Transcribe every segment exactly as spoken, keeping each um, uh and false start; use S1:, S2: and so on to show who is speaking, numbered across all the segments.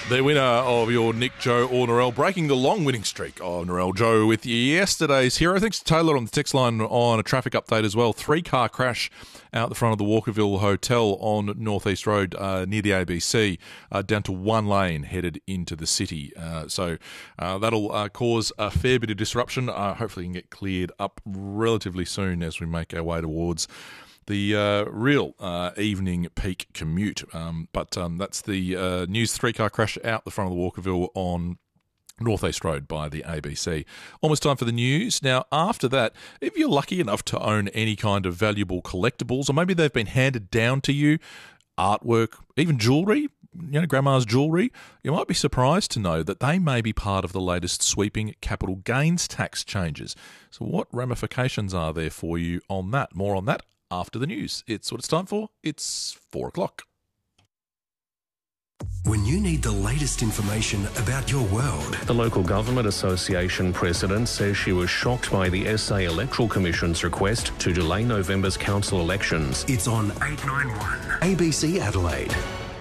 S1: The winner of your Nick, Joe or Narelle, breaking the long winning streak of Narelle. Joe with yesterday's hero. Thanks to Taylor on the text line on a traffic update as well. Three-car crash out the front of the Walkerville Hotel on North East Road uh, near the A B C, uh, down to one lane headed into the city. Uh, so uh, that'll uh, cause a fair bit of disruption. Uh, hopefully it can get cleared up relatively soon as we make our way towards the uh, real uh, evening peak commute. Um, but um, that's the uh, news. Three-car crash out the front of the Walkerville on North East Road by the A B C. Almost time for the news. Now, after that, if you're lucky enough to own any kind of valuable collectibles, or maybe they've been handed down to you, artwork, even jewellery, you know, grandma's jewellery, you might be surprised to know that they may be part of the latest sweeping capital gains tax changes. So what ramifications are there for you on that? More on that after the news. It's what it's time for. It's four o'clock.
S2: When you need the latest information about your world.
S3: The Local Government Association president says she was shocked by the S A Electoral Commission's request to delay November's council elections.
S2: It's on eight ninety-one A B C Adelaide.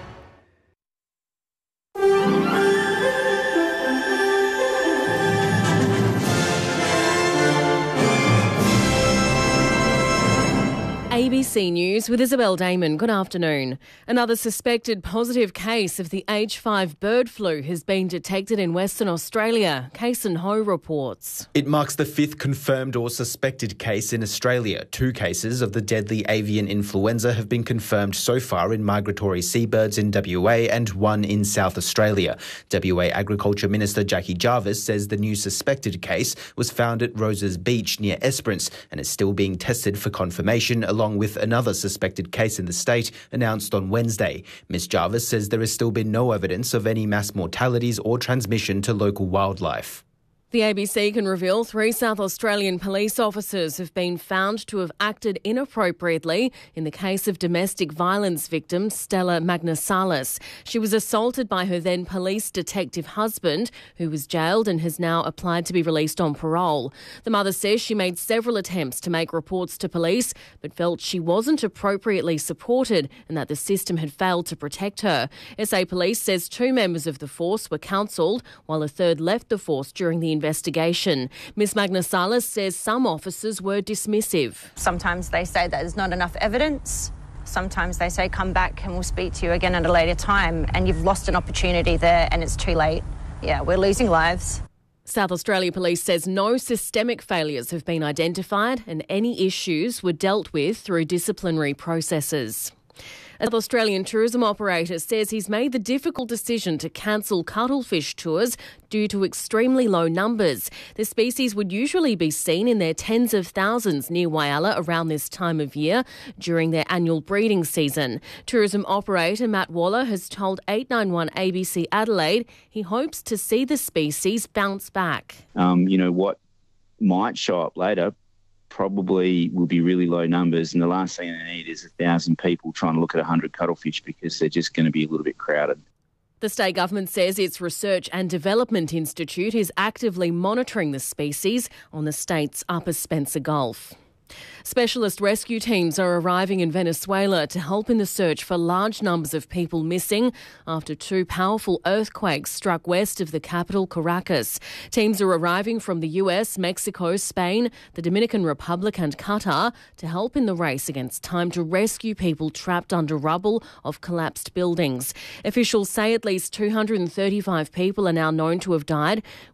S4: A B C News with Isabel Damon. Good afternoon. Another suspected positive case of the H five bird flu has been detected in Western Australia. Kason Ho reports.
S5: It marks the fifth confirmed or suspected case in Australia. Two cases of the deadly avian influenza have been confirmed so far in migratory seabirds in W A and one in South Australia. W A Agriculture Minister Jackie Jarvis says the new suspected case was found at Roses Beach near Esperance and is still being tested for confirmation, along with another suspected case in the state announced on Wednesday. Miz Jarvis says there has still been no evidence of any mass mortalities or transmission to local wildlife.
S4: The A B C can reveal three South Australian police officers have been found to have acted inappropriately in the case of domestic violence victim Stella Magnasalis. She was assaulted by her then police detective husband, who was jailed and has now applied to be released on parole. The mother says she made several attempts to make reports to police, but felt she wasn't appropriately supported and that the system had failed to protect her. S A Police says two members of the force were counselled, while a third left the force during the investigation. investigation. Miss Magnasalis says some officers were dismissive.
S6: Sometimes they say that there's not enough evidence. Sometimes they say come back and we'll speak to you again at a later time, and you've lost an opportunity there and it's too late. Yeah, we're losing lives.
S4: South Australia Police says no systemic failures have been identified and any issues were dealt with through disciplinary processes. A South Australian tourism operator says he's made the difficult decision to cancel cuttlefish tours due to extremely low numbers. The species would usually be seen in their tens of thousands near Whyalla around this time of year during their annual breeding season. Tourism operator Matt Waller has told eight ninety-one A B C Adelaide he hopes to see the species bounce back.
S7: Um, you know, what might show up later probably will be really low numbers, and the last thing they need is a thousand people trying to look at a hundred cuttlefish because they're just going to be a little bit crowded.
S4: The state government says its Research and Development Institute is actively monitoring the species on the state's Upper Spencer Gulf. Specialist rescue teams are arriving in Venezuela to help in the search for large numbers of people missing after two powerful earthquakes struck west of the capital, Caracas. Teams are arriving from the U S, Mexico, Spain, the Dominican Republic and Qatar to help in the race against time to rescue people trapped under rubble of collapsed buildings. Officials say at least two hundred thirty-five people are now known to have died,